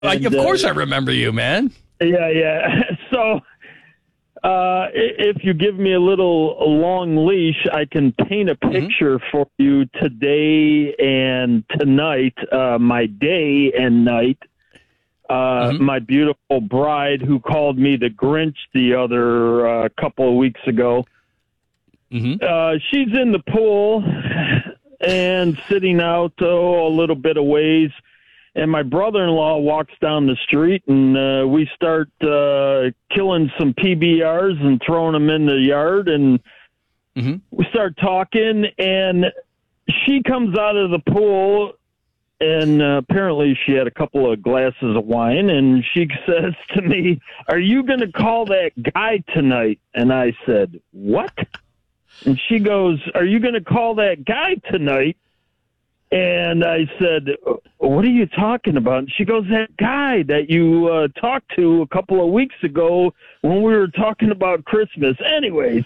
Like, of course I remember you, man. Yeah. So, if you give me a long leash, I can paint a picture for you today and tonight, my day and night. My beautiful bride who called me the Grinch the other couple of weeks ago. She's in the pool and sitting out a little bit of ways. And my brother-in-law walks down the street, and we start killing some PBRs and throwing them in the yard. And we start talking, and she comes out of the pool, and apparently she had a couple of glasses of wine, and she says to me, "Are you going to call that guy tonight?" And I said, "What?" And she goes, "Are you going to call that guy tonight?" And I said, "What are you talking about?" And she goes, "That guy that you talked to a couple of weeks ago when we were talking about Christmas." Anyways,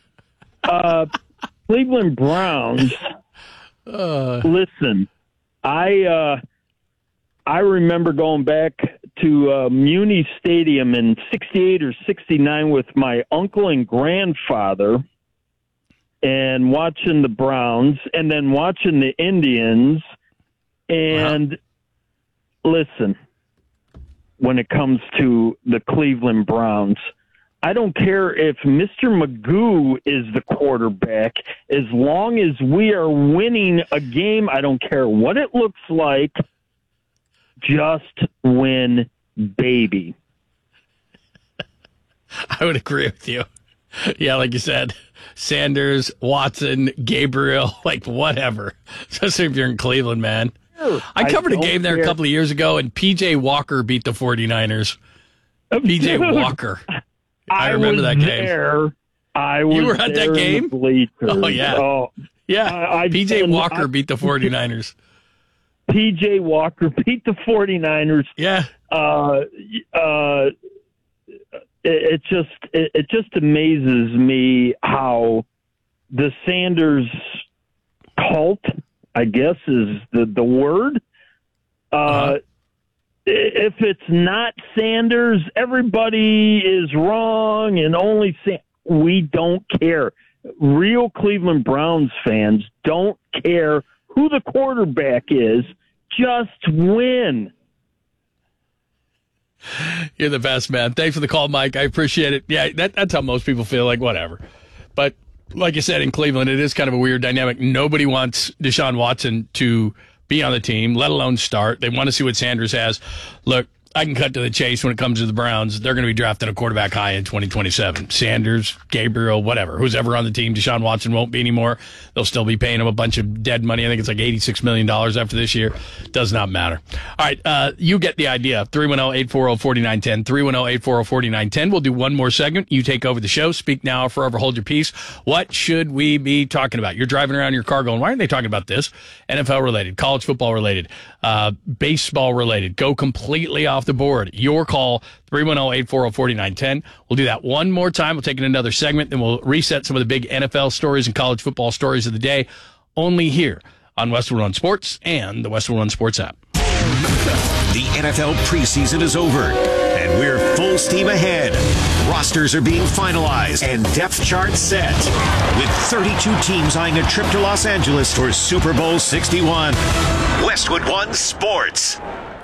Cleveland Browns, listen, I remember going back to Muni Stadium in 68 or 69 with my uncle and grandfather, and watching the Browns, and then watching the Indians. And listen, when it comes to the Cleveland Browns, I don't care if Mr. Magoo is the quarterback. As long as we are winning a game, I don't care what it looks like. Just win, baby. I would agree with you. Yeah, like you said, Sanders, Watson, Gabriel, like whatever. Especially if you're in Cleveland, man. I covered a game there a couple of years ago, and P.J. Walker beat the 49ers. P.J. Walker. I remember that game. You were at that game? Oh, yeah. Yeah. P.J. Walker beat the 49ers. P.J. Walker beat the 49ers. Yeah. It just amazes me how the Sanders cult, I guess is the word. If it's not Sanders, everybody is wrong, and only we don't care. Real Cleveland Browns fans don't care who the quarterback is. Just win. You're the best, man. Thanks for the call, Mike. I appreciate it. Yeah, that's how most people feel, like whatever. But like you said, in Cleveland, it is kind of a weird dynamic. Nobody wants Deshaun Watson to be on the team, let alone start. They want to see what Sanders has. Look, I can cut to the chase when it comes to the Browns. They're going to be drafting a quarterback high in 2027. Sanders, Gabriel, whatever. Who's ever on the team. Deshaun Watson won't be anymore. They'll still be paying him a bunch of dead money. I think it's like $86 million after this year. Does not matter. All right, you get the idea. 310-840-4910. 310-840-4910. We'll do one more segment. You take over the show. Speak now or forever hold your peace. What should we be talking about? You're driving around in your car going, why aren't they talking about this? NFL related, college football related, baseball related. Go completely off the board. Your call, 310-840-4910. We'll do that one more time. We'll take in another segment, then we'll reset some of the big NFL stories and college football stories of the day, only here on Westwood One Sports and the Westwood One Sports app. The NFL preseason is over, and we're full steam ahead. Rosters are being finalized and depth charts set, with 32 teams eyeing a trip to Los Angeles for Super Bowl 61. Westwood One Sports.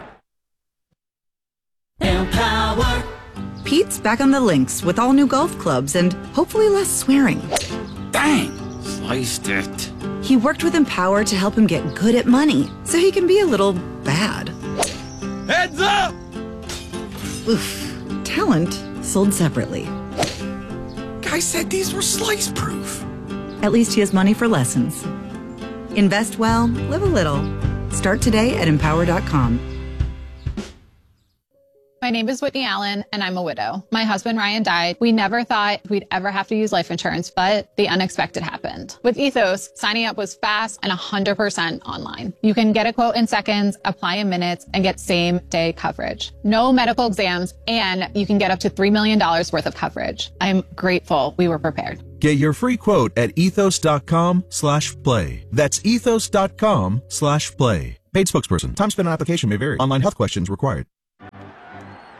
Empower. Pete's back on the links with all new golf clubs and hopefully less swearing. Dang, sliced it. He worked with Empower to help him get good at money so he can be a little bad. Heads up! Oof. Talent sold separately. Guy said these were slice proof. At least he has money for lessons. Invest well, live a little. Start today at empower.com. My name is Whitney Allen, and I'm a widow. My husband, Ryan, died. We never thought we'd ever have to use life insurance, but the unexpected happened. With Ethos, signing up was fast and 100% online. You can get a quote in seconds, apply in minutes, and get same-day coverage. No medical exams, and you can get up to $3 million worth of coverage. I'm grateful we were prepared. Get your free quote at ethos.com/play. That's ethos.com/play. Paid spokesperson. Time spent on application may vary. Online health questions required.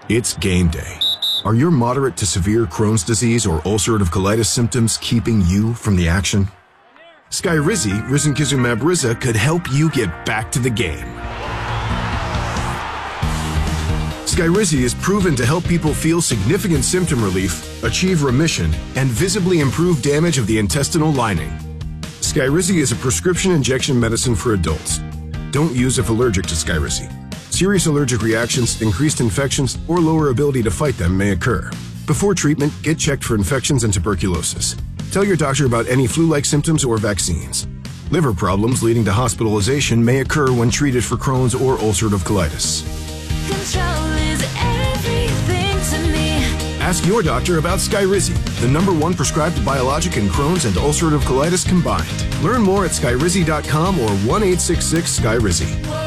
It's game day. Are your moderate to severe Crohn's disease or ulcerative colitis symptoms keeping you from the action? Skyrizi, risankizumab Riza, could help you get back to the game. Skyrizi is proven to help people feel significant symptom relief, achieve remission, and visibly improve damage of the intestinal lining. Skyrizi is a prescription injection medicine for adults. Don't use if allergic to Skyrizi. Serious allergic reactions, increased infections, or lower ability to fight them may occur. Before treatment, get checked for infections and tuberculosis. Tell your doctor about any flu-like symptoms or vaccines. Liver problems leading to hospitalization may occur when treated for Crohn's or ulcerative colitis. Control is everything to me. Ask your doctor about Skyrizi, the #1 prescribed biologic in Crohn's and ulcerative colitis combined. Learn more at skyrizi.com or 1-866-SKYRIZI.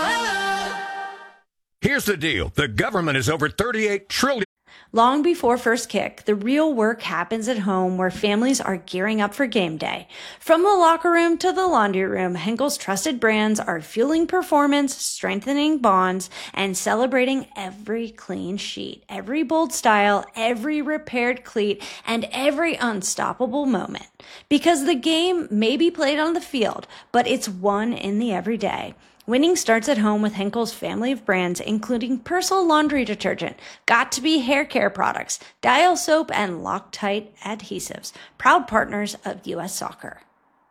Here's the deal. The government is over $38 trillion. Long before first kick, the real work happens at home where families are gearing up for game day. From the locker room to the laundry room, Henkel's trusted brands are fueling performance, strengthening bonds, and celebrating every clean sheet, every bold style, every repaired cleat, and every unstoppable moment. Because the game may be played on the field, but it's won in the everyday. Winning starts at home with Henkel's family of brands, including Persil laundry detergent, Got2b hair care products, Dial soap, and Loctite adhesives, proud partners of U.S. Soccer.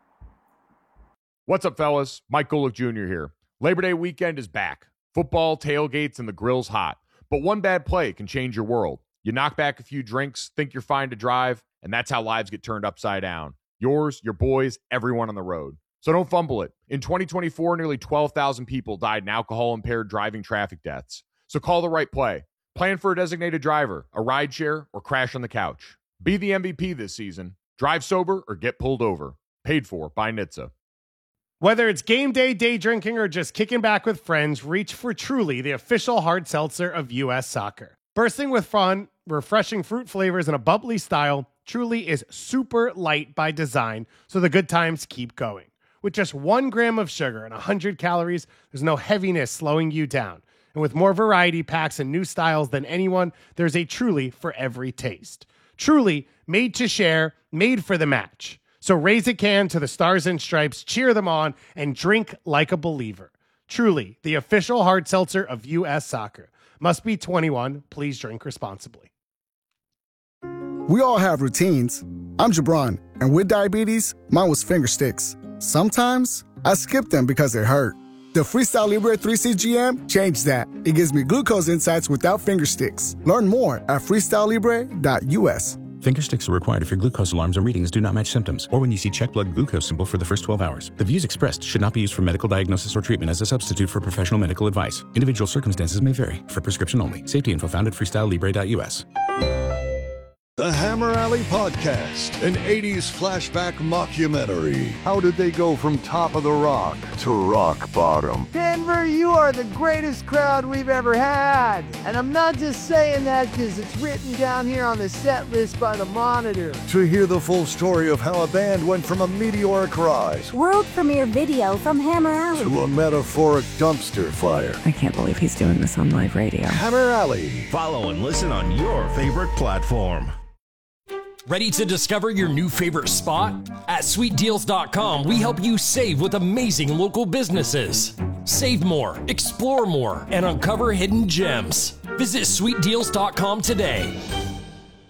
What's up, fellas? Mike Golick Jr. here. Labor Day weekend is back. Football, tailgates, and the grill's hot. But one bad play can change your world. You knock back a few drinks, think you're fine to drive, and that's how lives get turned upside down. Yours, your boys, everyone on the road. So don't fumble it. In 2024, nearly 12,000 people died in alcohol-impaired driving traffic deaths. So call the right play. Plan for a designated driver, a rideshare, or crash on the couch. Be the MVP this season. Drive sober or get pulled over. Paid for by NHTSA. Whether it's game day, day drinking, or just kicking back with friends, reach for Truly, the official hard seltzer of U.S. Soccer. Bursting with fun, refreshing fruit flavors, and a bubbly style, Truly is super light by design, so the good times keep going. With just 1 gram of sugar and 100 calories, there's no heaviness slowing you down. And with more variety packs and new styles than anyone, there's a Truly for every taste. Truly, made to share, made for the match. So raise a can to the Stars and Stripes, cheer them on, and drink like a believer. Truly, the official hard seltzer of U.S. Soccer. Must be 21. Please drink responsibly. We all have routines. I'm Jabron, and with diabetes, mine was finger sticks. Sometimes I skip them because they hurt. The Freestyle Libre 3CGM changed that. It gives me glucose insights without finger sticks. Learn more at freestylelibre.us. Finger sticks are required if your glucose alarms or readings do not match symptoms, or when you see check blood glucose symbol for the first 12 hours. The views expressed should not be used for medical diagnosis or treatment as a substitute for professional medical advice. Individual circumstances may vary. For prescription only. Safety info found at freestylelibre.us. The Hammer Alley Podcast, an 80s flashback mockumentary. How did they go from top of the rock to rock bottom? Denver, you are the greatest crowd we've ever had. And I'm not just saying that because it's written down here on the set list by the Monitor. To hear the full story of how a band went from a meteoric rise, world premiere video from Hammer Alley, to a metaphoric dumpster fire. I can't believe he's doing this on live radio. Hammer Alley. Follow and listen on your favorite platform. Ready to discover your new favorite spot? At sweetdeals.com, we help you save with amazing local businesses. Save more, explore more, and uncover hidden gems. Visit sweetdeals.com today.